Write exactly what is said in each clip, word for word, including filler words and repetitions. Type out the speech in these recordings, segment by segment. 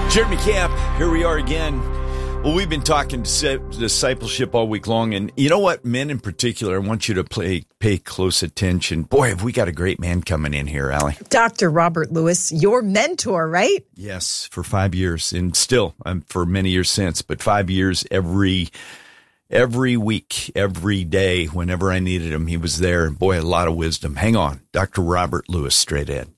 Jeremy Camp, here we are again. Well, we've been talking discipleship all week long, and you know what, men in particular, I want you to play, pay close attention. Boy, have we got a great man coming in here, Allie. Doctor Robert Lewis, your mentor, right? Yes, for five years, and still um, for many years since, but five years every every week, every day, whenever I needed him, he was there. And boy, a lot of wisdom. Hang on, Doctor Robert Lewis, straight ahead.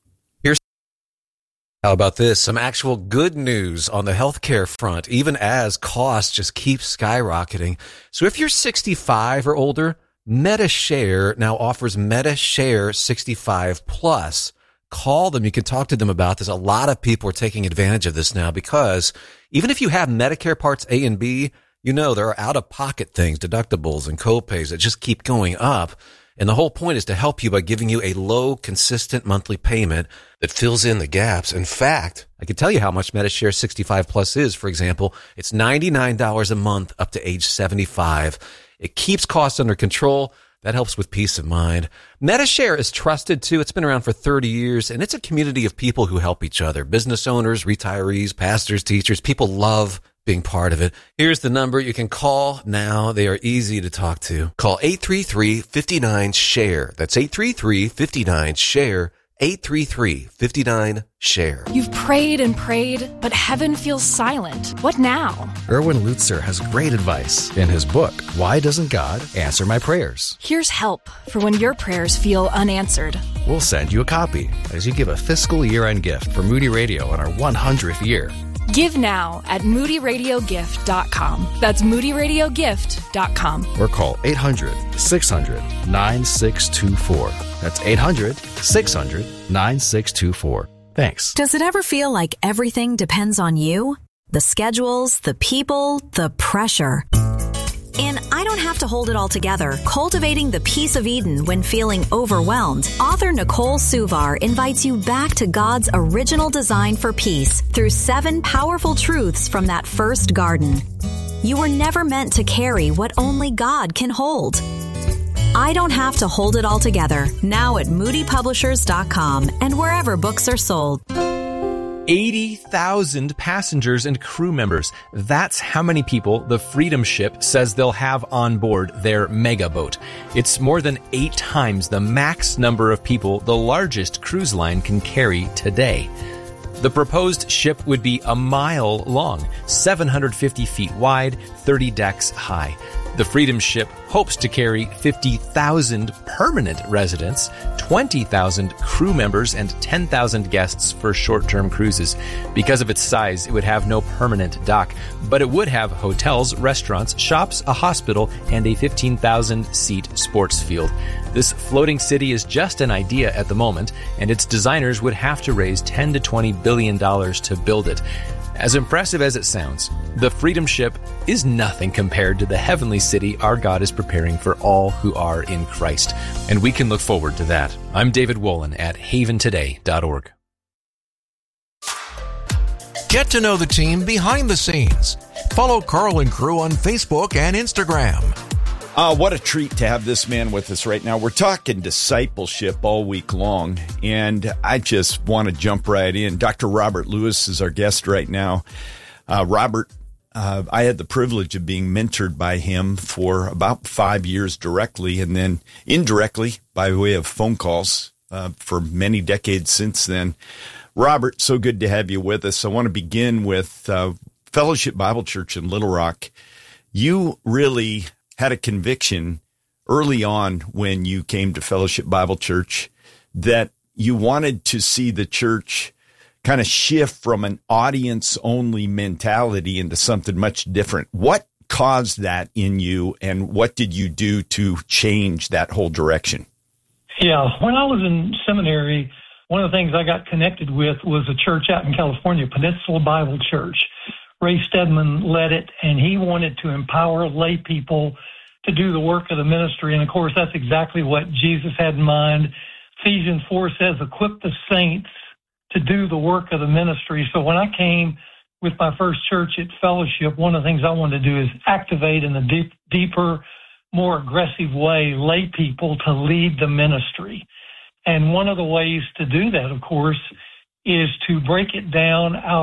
How about this? Some actual good news on the healthcare front, even as costs just keep skyrocketing. So if you're sixty-five or older, MediShare now offers MediShare sixty-five plus. Call them. You can talk to them about this. A lot of people are taking advantage of this now because even if you have Medicare Parts A and B, you know there are out-of-pocket things, deductibles and copays that just keep going up. And the whole point is to help you by giving you a low, consistent monthly payment that fills in the gaps. In fact, I can tell you how much MediShare sixty-five plus is. For example, it's ninety-nine dollars a month up to age seventy-five. It keeps costs under control. That helps with peace of mind. MediShare is trusted too. It's been around for thirty years, and it's a community of people who help each other. Business owners, retirees, pastors, teachers. People love being part of it. Here's the number you can call now. They are easy to talk to. Call eight three three, five nine, SHARE. That's eight three three, five nine, SHARE. eight three three, five nine, SHARE. You've prayed and prayed, but heaven feels silent. What now? Erwin Lutzer has great advice in his book, Why Doesn't God Answer My Prayers? Here's help for when your prayers feel unanswered. We'll send you a copy as you give a fiscal year-end gift for Moody Radio on our one hundredth year. Give now at moody radio gift dot com. That's moody radio gift dot com. Or call eight hundred, six hundred, nine six two four. That's eight hundred, six hundred, nine six two four. Thanks. Does it ever feel like everything depends on you? The schedules, the people, the pressure. And I don't have to hold it all together. Cultivating the Peace of Eden when feeling overwhelmed. Author Nicole Suvar invites you back to God's original design for peace through seven powerful truths from that first garden. You were never meant to carry what only God can hold. I Don't Have to Hold It All Together, now at moody publishers dot com and wherever books are sold. eighty thousand passengers and crew members. That's how many people the Freedom Ship says they'll have on board their mega boat. It's more than eight times the max number of people the largest cruise line can carry today. The proposed ship would be a mile long, seven hundred fifty feet wide, thirty decks high. The Freedom Ship hopes to carry fifty thousand permanent residents, twenty thousand crew members, and ten thousand guests for short-term cruises. Because of its size, it would have no permanent dock, but it would have hotels, restaurants, shops, a hospital, and a fifteen thousand seat sports field. This floating city is just an idea at the moment, and its designers would have to raise ten to twenty billion dollars to build it. As impressive as it sounds, the Freedom Ship is nothing compared to the heavenly city our God is preparing for all who are in Christ. And we can look forward to that. I'm David Wolin at haven today dot org. Get to know the team behind the scenes. Follow Carl and crew on Facebook and Instagram. Uh, what a treat to have this man with us right now. We're talking discipleship all week long, and I just want to jump right in. Doctor Robert Lewis is our guest right now. Uh, Robert, uh, I had the privilege of being mentored by him for about five years directly, and then indirectly by way of phone calls uh, for many decades since then. Robert, so good to have you with us. I want to begin with uh, Fellowship Bible Church in Little Rock. You really had a conviction early on when you came to Fellowship Bible Church that you wanted to see the church kind of shift from an audience-only mentality into something much different. What caused that in you, and what did you do to change that whole direction? Yeah, when I was in seminary, one of the things I got connected with was a church out in California, Peninsula Bible Church. Ray Stedman led it, and he wanted to empower lay people to do the work of the ministry. And, of course, that's exactly what Jesus had in mind. Ephesians four says, equip the saints to do the work of the ministry. So when I came with my first church at Fellowship, one of the things I wanted to do is activate in a deep, deeper, more aggressive way lay people to lead the ministry. And one of the ways to do that, of course, is to break it down out of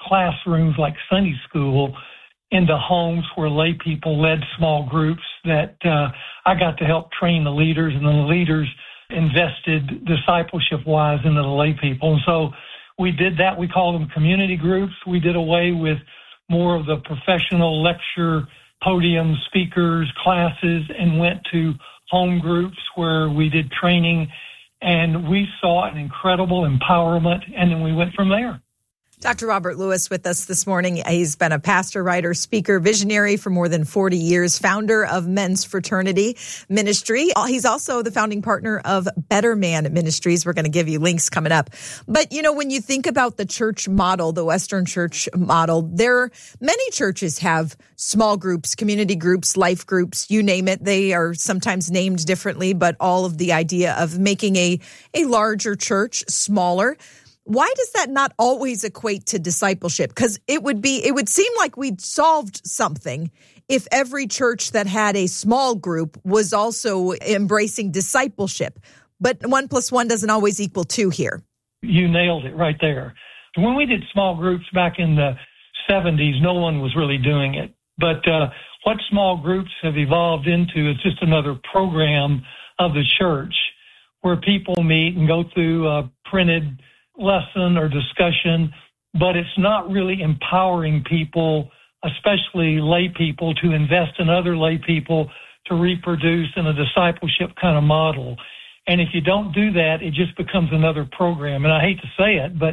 classrooms like Sunday school into homes where lay people led small groups that uh, I got to help train the leaders, and then the leaders invested discipleship-wise into the lay people. And so we did that. We called them community groups. We did away with more of the professional lecture, podium speakers, classes, and went to home groups where we did training, and we saw an incredible empowerment, and then we went from there. Doctor Robert Lewis with us this morning. He's been a pastor, writer, speaker, visionary for more than forty years, founder of Men's Fraternity Ministry. He's also the founding partner of Better Man Ministries. We're going to give you links coming up. But, you know, when you think about the church model, the Western church model, there many churches have small groups, community groups, life groups, you name it. They are sometimes named differently, but all of the idea of making a, a larger church smaller. Why does that not always equate to discipleship? Because it would be, it would seem like we'd solved something if every church that had a small group was also embracing discipleship. But one plus one doesn't always equal two here. You nailed it right there. When we did small groups back in the seventies, no one was really doing it. But uh, what small groups have evolved into is just another program of the church where people meet and go through a printed lesson or discussion, but it's not really empowering people, especially lay people, to invest in other lay people to reproduce in a discipleship kind of model. And if you don't do that, it just becomes another program. And I hate to say it, but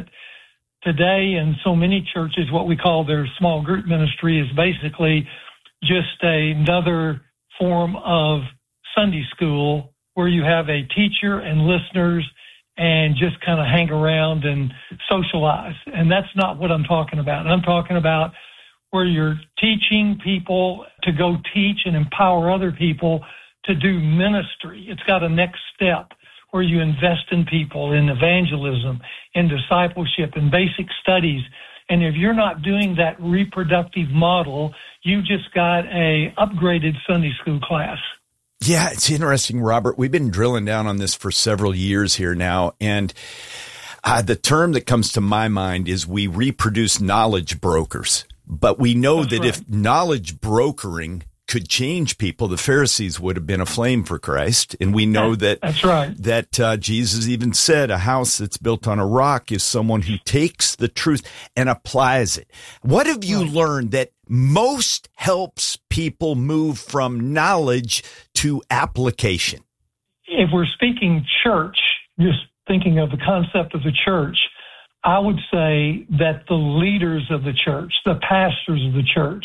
today in so many churches, what we call their small group ministry is basically just another form of Sunday school where you have a teacher and listeners and just kind of hang around and socialize. And that's not what I'm talking about. I'm talking about where you're teaching people to go teach and empower other people to do ministry. It's got a next step where you invest in people, in evangelism, in discipleship, in basic studies. And if you're not doing that reproductive model, you just got a upgraded Sunday school class. Yeah, it's interesting, Robert. We've been drilling down on this for several years here now. And uh, the term that comes to my mind is we reproduce knowledge brokers. But we know That's that right. if knowledge brokering could change people, the Pharisees would have been aflame for Christ. And we know that That's right. that uh, Jesus even said a house that's built on a rock is someone who takes the truth and applies it. What have you right. learned that most helps people move from knowledge to application? If we're speaking church, just thinking of the concept of the church, I would say that the leaders of the church, the pastors of the church,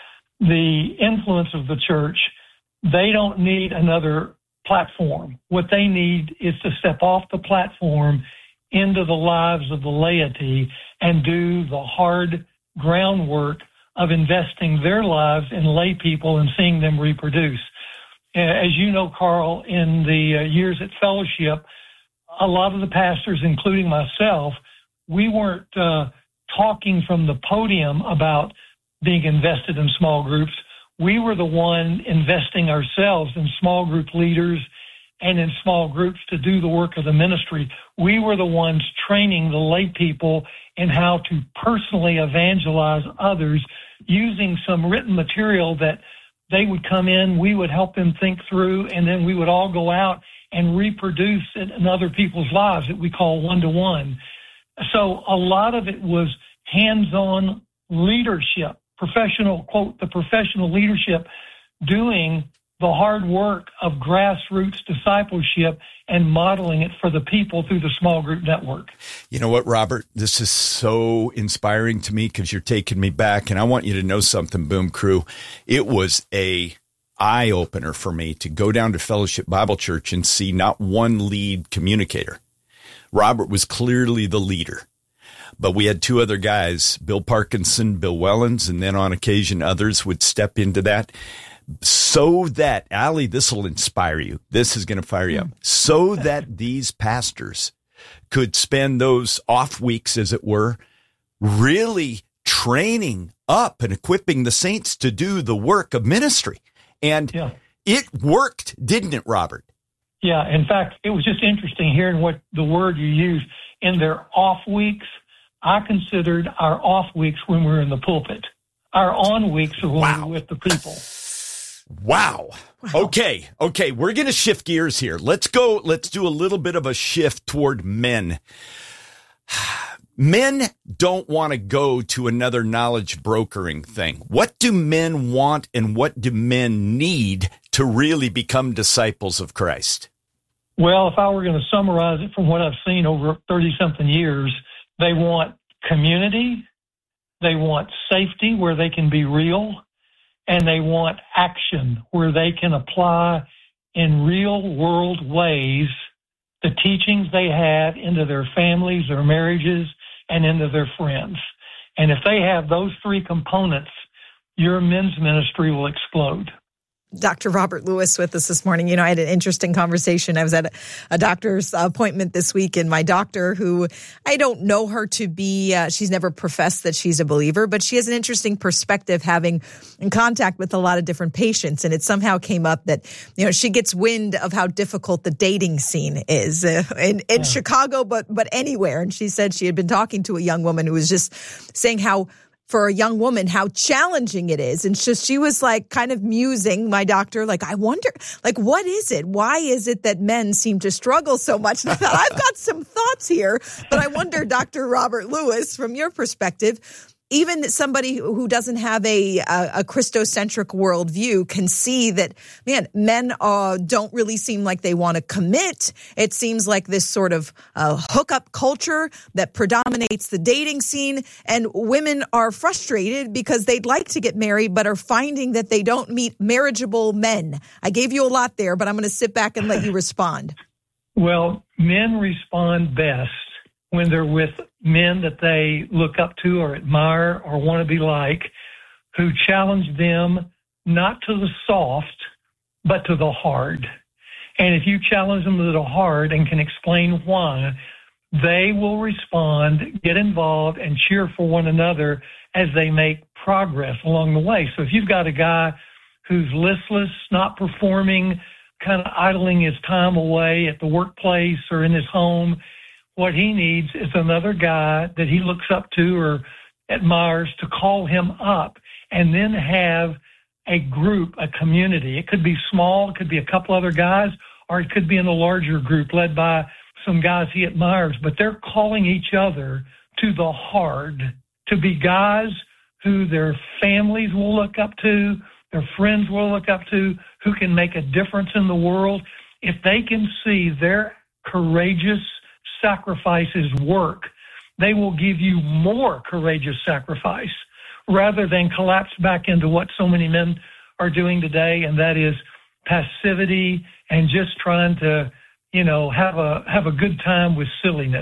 the influence of the church, they don't need another platform. What they need is to step off the platform into the lives of the laity and do the hard groundwork of investing their lives in lay people and seeing them reproduce. As you know, Carl, in the years at Fellowship, a lot of the pastors, including myself, we weren't uh, talking from the podium about being invested in small groups. We were the one investing ourselves in small group leaders and in small groups to do the work of the ministry. We were the ones training the lay people in how to personally evangelize others using some written material that they would come in, we would help them think through, and then we would all go out and reproduce it in other people's lives that we call one-to-one. So a lot of it was hands-on leadership, professional, quote, the professional leadership doing the hard work of grassroots discipleship and modeling it for the people through the small group network. You know what, Robert? This is so inspiring to me because you're taking me back, and I want you to know something, Boom Crew. It was a eye-opener for me to go down to Fellowship Bible Church and see not one lead communicator. Robert was clearly the leader. But we had two other guys, Bill Parkinson, Bill Wellens, and then on occasion others would step into that so that, Allie, this will inspire you. This is going to fire you up. So that these pastors could spend those off weeks, as it were, really training up and equipping the saints to do the work of ministry. And yeah. it worked, didn't it, Robert? Yeah. In fact, it was just interesting hearing what the word you used in their off weeks. I considered our off weeks when we're in the pulpit. Our on weeks are when Wow. we're with the people. Wow. wow. Okay. Okay. We're going to shift gears here. Let's go. Let's do a little bit of a shift toward men. Men don't want to go to another knowledge brokering thing. What do men want and what do men need to really become disciples of Christ? Well, if I were going to summarize it from what I've seen over thirty-something years, they want community, they want safety where they can be real, and they want action where they can apply in real-world ways the teachings they have into their families, their marriages, and into their friends. And if they have those three components, your men's ministry will explode. Doctor Robert Lewis with us this morning. You know, I had an interesting conversation. I was at a, a doctor's appointment this week, and my doctor, who I don't know her to be, uh, she's never professed that she's a believer, but she has an interesting perspective having in contact with a lot of different patients. And it somehow came up that, you know, she gets wind of how difficult the dating scene is uh, in, in yeah. Chicago, but, but anywhere. And she said she had been talking to a young woman who was just saying how, for a young woman, how challenging it is. And so she was like kind of musing, my doctor, like, I wonder, like, what is it? Why is it that men seem to struggle so much? And I thought, I've got some thoughts here, but I wonder, Doctor Robert Lewis, from your perspective, even somebody who doesn't have a, a, a Christocentric worldview can see that, man, men uh, don't really seem like they want to commit. It seems like this sort of uh, hookup culture that predominates the dating scene, and women are frustrated because they'd like to get married but are finding that they don't meet marriageable men. I gave you a lot there, but I'm going to sit back and let you respond. Well, men respond best when they're with men that they look up to or admire or want to be like, who challenge them not to the soft, but to the hard. And if you challenge them to the hard and can explain why, they will respond, get involved, and cheer for one another as they make progress along the way. So if you've got a guy who's listless, not performing, kind of idling his time away at the workplace or in his home, what he needs is another guy that he looks up to or admires to call him up, and then have a group, a community. It could be small, it could be a couple other guys, or it could be in a larger group led by some guys he admires, but they're calling each other to the hard, to be guys who their families will look up to, their friends will look up to, who can make a difference in the world. If they can see their courageous sacrifices work, they will give you more courageous sacrifice rather than collapse back into what so many men are doing today, and that is passivity and just trying to, you know, have a have a good time with silliness.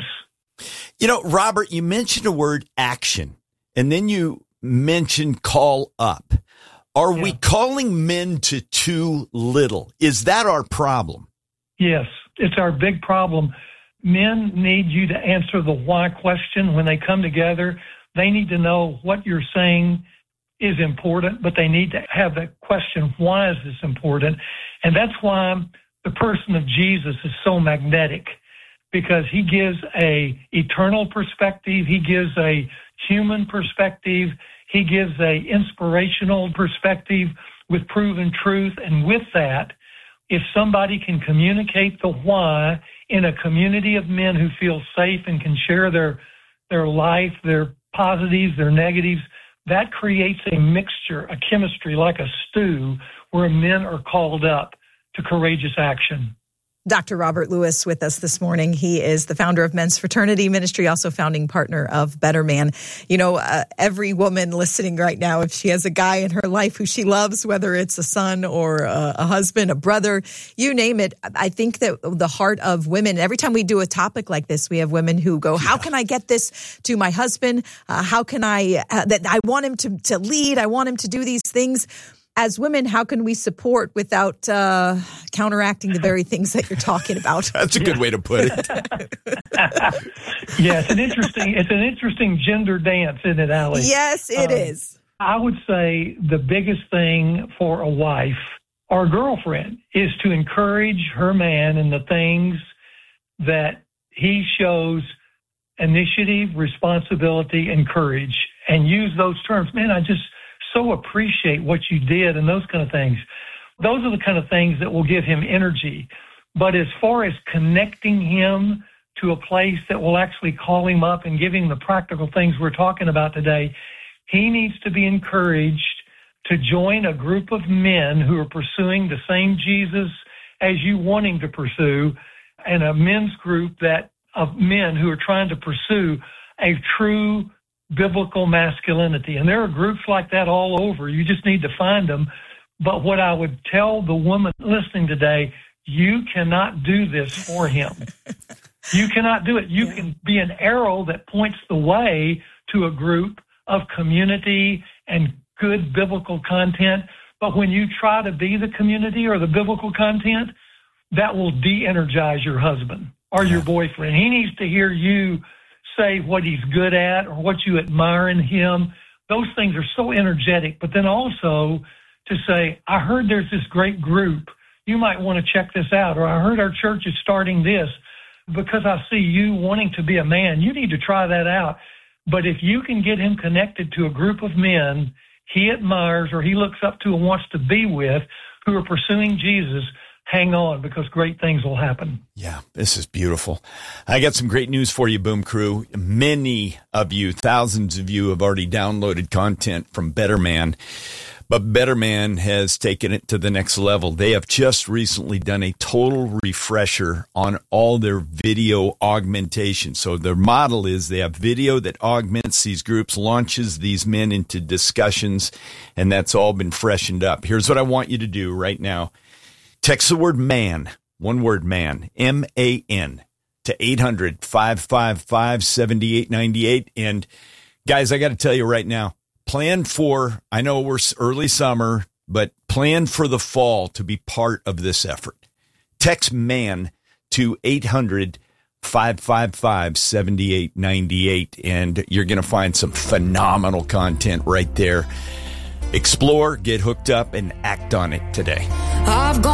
You know, Robert, you mentioned a word action, and then you mentioned call up. Are yeah. we calling men to too little? Is that our problem? Yes, it's our big problem. Men need you to answer the why question when they come together. They need to know what you're saying is important, but they need to have that question, why is this important? And that's why the person of Jesus is so magnetic, because he gives a eternal perspective. He gives a human perspective. He gives a inspirational perspective with proven truth. And with that, if somebody can communicate the why in a community of men who feel safe and can share their their life, their positives, their negatives, that creates a mixture, a chemistry like a stew where men are called up to courageous action. Doctor Robert Lewis with us this morning. He is the founder of Men's Fraternity Ministry, also founding partner of Better Man. You know, uh, every woman listening right now, if she has a guy in her life who she loves, whether it's a son or a, a husband, a brother, you name it, I think that the heart of women, every time we do a topic like this, we have women who go, how can I get this to my husband? Uh, how can I, uh, that I want him to, to lead. I want him to do these things. As women, how can we support without uh, counteracting the very things that you're talking about? That's a good way to put it. Yeah, it's an interesting, it's an interesting gender dance, isn't it, Allie? Yes, it um, is. I would say the biggest thing for a wife or girlfriend is to encourage her man in the things that he shows initiative, responsibility, and courage, and use those terms. Man, I just so appreciate what you did and those kind of things. Those are the kind of things that will give him energy. But as far as connecting him to a place that will actually call him up and give him the practical things we're talking about today, he needs to be encouraged to join a group of men who are pursuing the same Jesus as you wanting to pursue, and a men's group that of men who are trying to pursue a true biblical masculinity. And there are groups like that all over. You just need to find them. But what I would tell the woman listening today, you cannot do this for him. You cannot do it. You yeah. can be an arrow that points the way to a group of community and good biblical content. But when you try to be the community or the biblical content, that will de-energize your husband or your boyfriend. He needs to hear you say what he's good at or what you admire in him. Those things are so energetic. But then also to say, I heard there's this great group. You might want to check this out. Or I heard our church is starting this because I see you wanting to be a man. You need to try that out. But if you can get him connected to a group of men he admires or he looks up to and wants to be with who are pursuing Jesus, hang on, because great things will happen. Yeah, this is beautiful. I got some great news for you, Boom Crew. Many of you, thousands of you, have already downloaded content from Better Man, but Better Man has taken it to the next level. They have just recently done a total refresher on all their video augmentation. So their model is they have video that augments these groups, launches these men into discussions, and that's all been freshened up. Here's what I want you to do right now. Text the word man, one word man, M A N, to eight hundred, five five five, seven eight nine eight. And guys, I got to tell you right now, plan for, I know we're early summer, but plan for the fall to be part of this effort. Text man to eight hundred, five five five, seven eight nine eight, and you're going to find some phenomenal content right there. Explore, get hooked up, and act on it today. I've gone